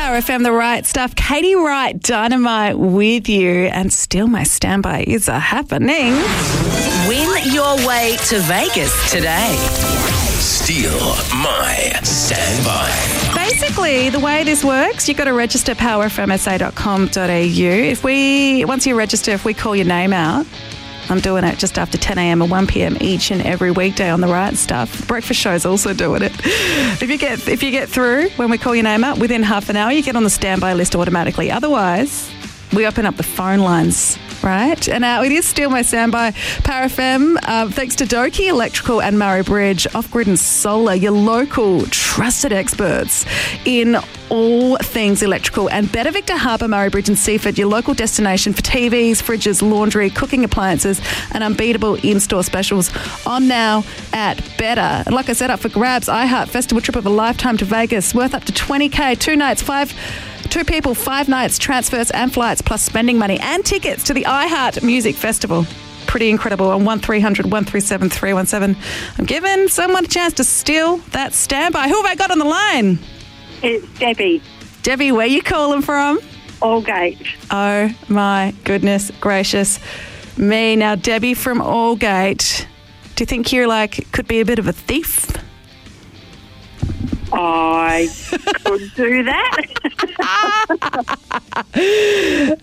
Power FM, the right stuff. Katie Wright, Dynamite with you. And still my standby is happening. Win your way to Vegas today. Steal my standby. Basically, the way this works, you've got to register powerfmsa.com.au. Once you register, if we call your name out, I'm doing it just after 10 a.m. and 1 p.m. each and every weekday on the right stuff. The breakfast show's also doing it. If you get through when we call your name out within half an hour, you get on the standby list automatically. Otherwise, we open up the phone lines, right? And it is still my standby. Power FM, thanks to Doki Electrical and Murray Bridge, Off-Grid and Solar, your local trusted experts in all things electrical, and Better Victor Harbour, Murray Bridge and Seaford, your local destination for TVs, fridges, laundry, cooking appliances, and unbeatable in-store specials on now at Better. And like I said, up for grabs, iHeart Festival trip of a lifetime to Vegas, worth up to $20,000, 2 nights, 2 people, 5 nights, transfers and flights, plus spending money and tickets to the iHeart Music Festival. Pretty incredible. On 1300 137 317. I'm giving someone a chance to steal that standby. Who have I got on the line? It's Debbie. Debbie, where you calling from? Aldgate. Oh, my goodness gracious me. Now, Debbie from Aldgate, do you think you're could be a bit of a thief? I could do that.